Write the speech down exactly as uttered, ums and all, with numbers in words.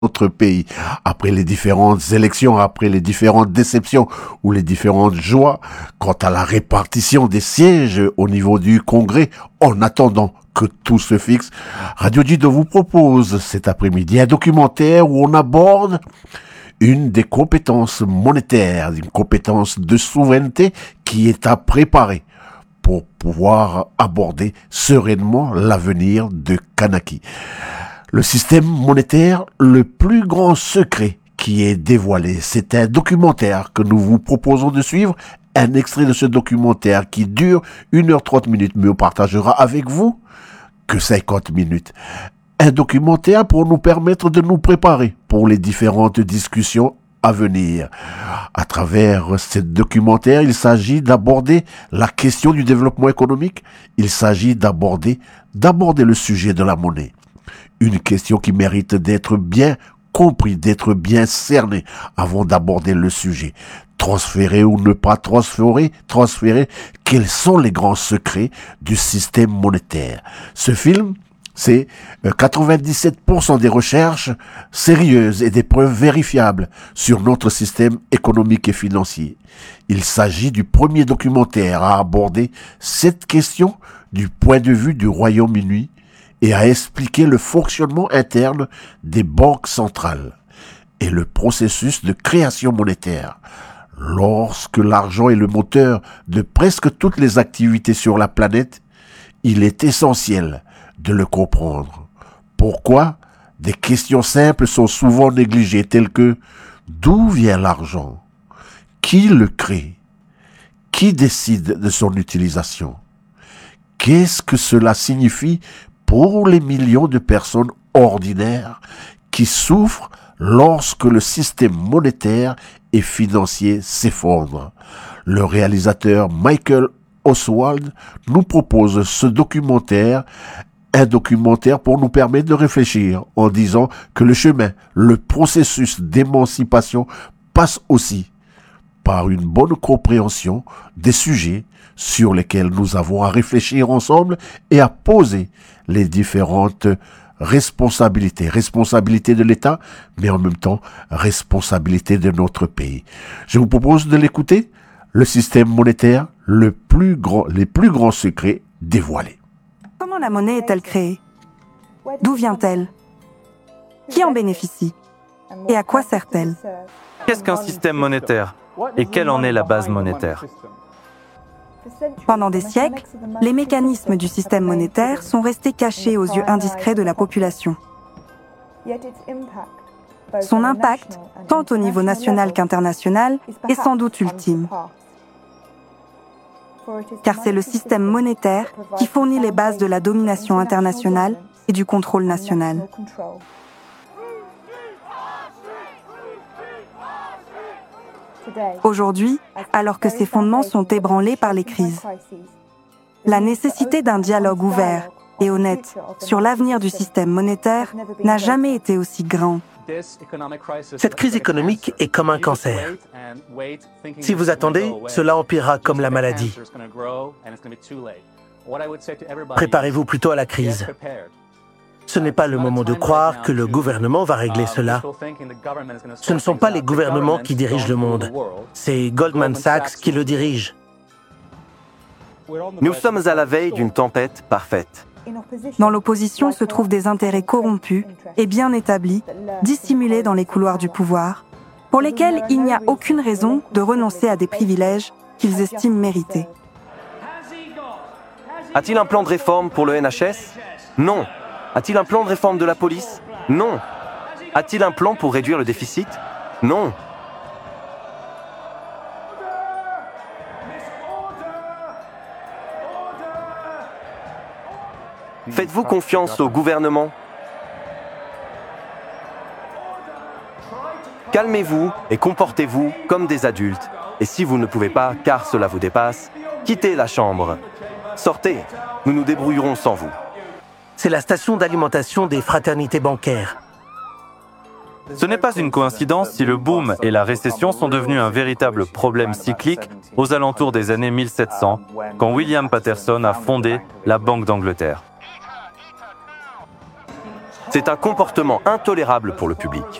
notre pays, après les différentes élections, après les différentes déceptions ou les différentes joies, quant à la répartition des sièges au niveau du Congrès, en attendant que tout se fixe, Radio Dido vous propose cet après-midi un documentaire où on aborde une des compétences monétaires, une compétence de souveraineté qui est à préparer pour pouvoir aborder sereinement l'avenir de Kanaki. Le système monétaire, le plus grand secret qui est dévoilé. C'est un documentaire que nous vous proposons de suivre. Un extrait de ce documentaire qui dure une heure trente minutes, mais on partagera avec vous que cinquante minutes. Un documentaire pour nous permettre de nous préparer pour les différentes discussions à venir. À travers ce documentaire, il s'agit d'aborder la question du développement économique. Il s'agit d'aborder, d'aborder le sujet de la monnaie. Une question qui mérite d'être bien compris, d'être bien cerné avant d'aborder le sujet. Transférer ou ne pas transférer, transférer, quels sont les grands secrets du système monétaire? Ce film, c'est quatre-vingt-dix-sept pour cent des recherches sérieuses et des preuves vérifiables sur notre système économique et financier. Il s'agit du premier documentaire à aborder cette question du point de vue du Royaume-Uni et à expliquer le fonctionnement interne des banques centrales et le processus de création monétaire. Lorsque l'argent est le moteur de presque toutes les activités sur la planète, il est essentiel de le comprendre. Pourquoi? Des questions simples sont souvent négligées, telles que d'où vient l'argent? Qui le crée? Qui décide de son utilisation? Qu'est-ce que cela signifie pour les millions de personnes ordinaires qui souffrent lorsque le système monétaire et financier s'effondre? Le réalisateur Michael Oswald nous propose ce documentaire, un documentaire pour nous permettre de réfléchir en disant que le chemin, le processus d'émancipation passe aussi par une bonne compréhension des sujets sur lesquels nous avons à réfléchir ensemble et à poser les différentes responsabilités. Responsabilité de l'État, mais en même temps, responsabilité de notre pays. Je vous propose de l'écouter. Le système monétaire, le plus grand, les plus grands secrets dévoilés. Comment la monnaie est-elle créée? D'où vient-elle? Qui en bénéficie? Et à quoi sert-elle? Qu'est-ce qu'un système monétaire? Et quelle en est la base monétaire? Pendant des siècles, les mécanismes du système monétaire sont restés cachés aux yeux indiscrets de la population. Son impact, tant au niveau national qu'international, est sans doute ultime. Car c'est le système monétaire qui fournit les bases de la domination internationale et du contrôle national. Aujourd'hui, alors que ces fondements sont ébranlés par les crises, la nécessité d'un dialogue ouvert et honnête sur l'avenir du système monétaire n'a jamais été aussi grande. Cette crise économique est comme un cancer. Si vous attendez, cela empirera comme la maladie. Préparez-vous plutôt à la crise. Ce n'est pas le moment de croire que le gouvernement va régler cela. Ce ne sont pas les gouvernements qui dirigent le monde. C'est Goldman Sachs qui le dirige. Nous sommes à la veille d'une tempête parfaite. Dans l'opposition se trouvent des intérêts corrompus et bien établis, dissimulés dans les couloirs du pouvoir, pour lesquels il n'y a aucune raison de renoncer à des privilèges qu'ils estiment mérités. A-t-il un plan de réforme pour le N H S? Non. A-t-il un plan de réforme de la police? Non. A-t-il un plan pour réduire le déficit? Non. Faites-vous confiance au gouvernement? Calmez-vous et comportez-vous comme des adultes. Et si vous ne pouvez pas, car cela vous dépasse, quittez la chambre. Sortez, nous nous débrouillerons sans vous. C'est la station d'alimentation des fraternités bancaires. Ce n'est pas une coïncidence si le boom et la récession sont devenus un véritable problème cyclique aux alentours des années mille sept cents, quand William Patterson a fondé la Banque d'Angleterre. C'est un comportement intolérable pour le public.